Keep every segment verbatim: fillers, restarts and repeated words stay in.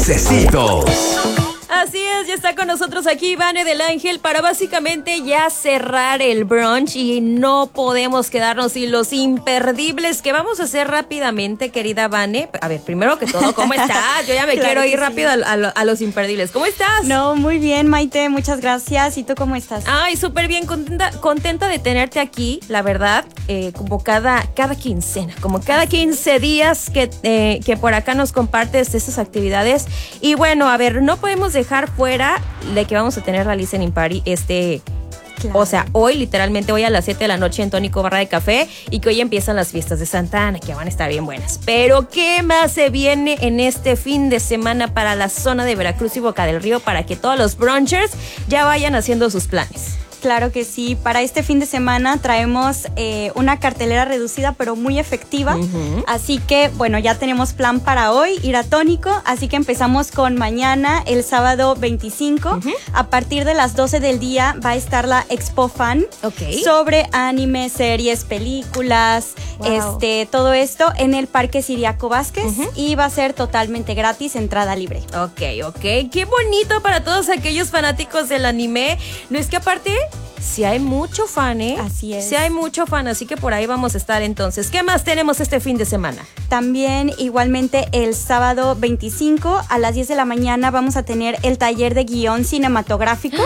Pececitos. Así es, ya está con nosotros aquí Vane del Ángel para básicamente ya cerrar el brunch y no podemos quedarnos sin los imperdibles que vamos a hacer rápidamente, querida Vane. A ver, primero que todo, ¿cómo estás? Yo ya me claro quiero ir sí. rápido a, a, a los imperdibles. ¿Cómo estás? No, muy bien, Maite, muchas gracias. ¿Y tú cómo estás? Ay, súper bien, contenta, contenta de tenerte aquí, la verdad, eh, como cada, cada quincena, como cada quince días que, eh, que por acá nos compartes estas actividades. Y bueno, a ver, no podemos dejar fuera de que vamos a tener la listening party este claro. O sea, hoy literalmente hoy a las siete de la noche en Tónico Barra de Café y que hoy empiezan las fiestas de Santa Ana que van a estar bien buenas. Pero ¿qué más se viene en este fin de semana para la zona de Veracruz y Boca del Río para que todos los brunchers ya vayan haciendo sus planes? Claro que sí, para este fin de semana traemos eh, una cartelera reducida pero muy efectiva, uh-huh. Así que bueno, ya tenemos plan para hoy, ir a Tónico, así que empezamos con mañana, el sábado veinticinco, uh-huh. A partir de las doce del día va a estar la Expo Fan, okay. Sobre anime, series, películas, wow. este, todo esto en el Parque Ciriaco Vázquez, uh-huh. Y va a ser totalmente gratis, entrada libre. Ok, ok, qué bonito para todos aquellos fanáticos del anime, no es que aparte... Si hay mucho fan, ¿eh? Así es. Si hay mucho fan, así que por ahí vamos a estar entonces. ¿Qué más tenemos este fin de semana? También igualmente el sábado veinticinco a las diez de la mañana vamos a tener el taller de guión cinematográfico.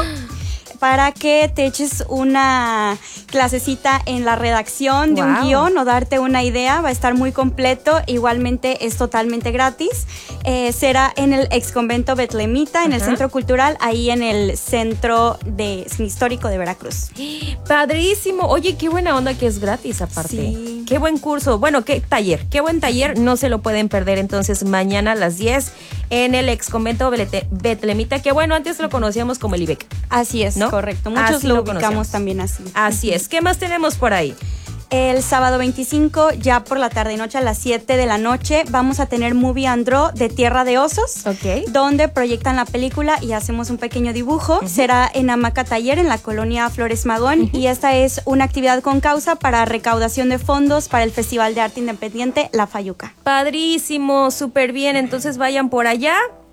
Para que te eches una clasecita en la redacción de wow. un guión o darte una idea, va a estar muy completo, igualmente es totalmente gratis, eh, será en el ex convento Betlemita, en uh-huh. el Centro Cultural, ahí en el Centro de, Histórico de Veracruz. Padrísimo, oye, qué buena onda que es gratis aparte, sí. Qué buen curso, bueno, qué taller, qué buen taller, no se lo pueden perder entonces mañana a las diez en el ex convento Betlemita, que bueno, antes lo conocíamos como el I B E C. Así es, ¿no? Correcto, muchos así lo, lo ubicamos también así. Así es, ¿qué más tenemos por ahí? El sábado veinticinco, ya por la tarde y noche a las siete de la noche, vamos a tener Movie and Draw de Tierra de Osos, okay. Donde proyectan la película y hacemos un pequeño dibujo. Uh-huh. Será en Hamaca Taller, en la colonia Flores Magón, uh-huh. Y esta es una actividad con causa para recaudación de fondos para el Festival de Arte Independiente La Fayuca. Padrísimo, súper bien, entonces vayan por allá.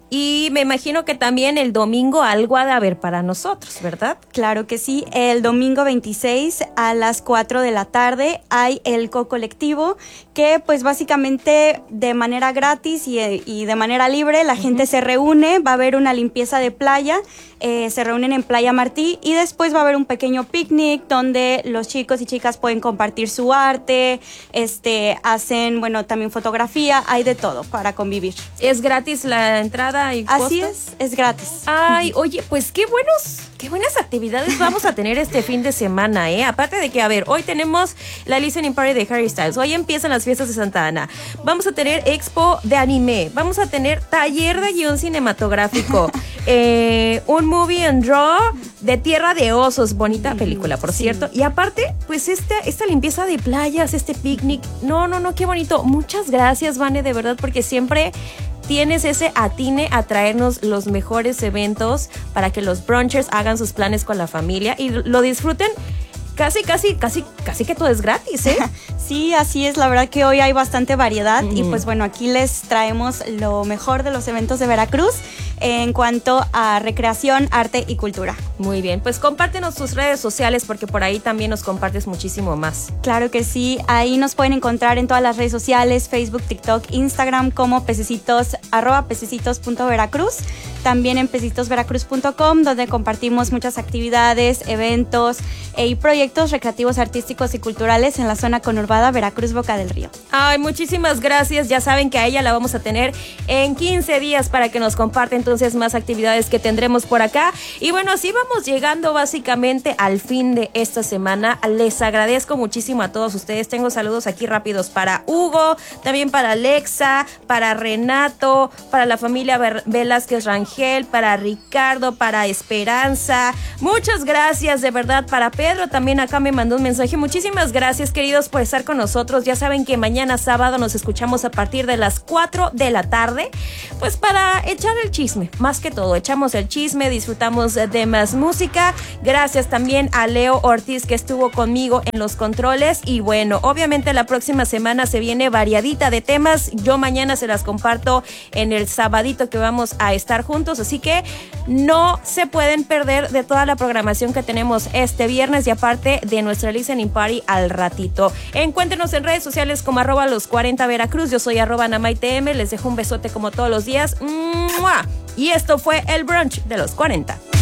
Y me imagino que también el domingo algo ha de haber para nosotros, ¿verdad? Claro que sí. El domingo veintiséis a las cuatro de la tarde hay el co-colectivo que pues básicamente de manera gratis y, y de manera libre la uh-huh. gente se reúne, va a haber una limpieza de playa, eh, se reúnen en Playa Martí y después va a haber un pequeño picnic donde los chicos y chicas pueden compartir su arte, este, hacen, bueno, también fotografía, hay de todo para convivir. ¿Es gratis la entrada? Y así es, es gratis. Ay, oye, pues qué buenos, qué buenas actividades vamos a tener este fin de semana, ¿eh? Aparte de que, a ver, hoy tenemos la listening party de Harry Styles, hoy empiezan las fiestas de Santa Ana, vamos a tener expo de anime, vamos a tener taller de guión cinematográfico, eh, un movie and draw de Tierra de Osos, bonita película, por sí. cierto, y aparte, pues esta, esta limpieza de playas, este picnic, no, no, no, qué bonito. Muchas gracias, Vane, de verdad, porque siempre tienes ese atine a traernos los mejores eventos para que los brunchers hagan sus planes con la familia y lo disfruten. Casi, casi, casi, casi que todo es gratis, ¿eh? Sí, así es. La verdad que hoy hay bastante variedad mm. y pues bueno, aquí les traemos lo mejor de los eventos de Veracruz en cuanto a recreación, arte y cultura. Muy bien, pues compártenos tus redes sociales porque por ahí también nos compartes muchísimo más. Claro que sí, ahí nos pueden encontrar en todas las redes sociales, Facebook, TikTok, Instagram como pececitos, arroba pececitos.veracruz. También en pececitos veracruz punto com, donde compartimos muchas actividades, eventos y proyectos recreativos, artísticos y culturales en la zona conurbada Veracruz Boca del Río. Ay, muchísimas gracias. Ya saben que a ella la vamos a tener en quince días para que nos comparte entonces más actividades que tendremos por acá. Y bueno, así vamos llegando básicamente al fin de esta semana. Les agradezco muchísimo a todos ustedes. Tengo saludos aquí rápidos para Hugo, también para Alexa, para Renato, para la familia Velázquez Rangel, para Ricardo, para Esperanza. Muchas gracias de verdad. Para Pedro también acá me mandó un mensaje. Muchísimas gracias, queridos, por estar con nosotros. Ya saben que mañana sábado nos escuchamos a partir de las cuatro de la tarde, pues para echar el chisme, más que todo, echamos el chisme, disfrutamos de más música. Gracias también a Leo Ortiz que estuvo conmigo en los controles y bueno, obviamente la próxima semana se viene variadita de temas. Yo mañana se las comparto en el sabadito que vamos a estar juntos, así que no se pueden perder de toda la programación que tenemos este viernes y aparte de nuestra listening party al ratito. Encuéntrenos en redes sociales como arroba los cuarenta Veracruz. Yo soy arroba NamaiTM. Les dejo un besote como todos los días. ¡Mua! Y esto fue el brunch de los cuarenta.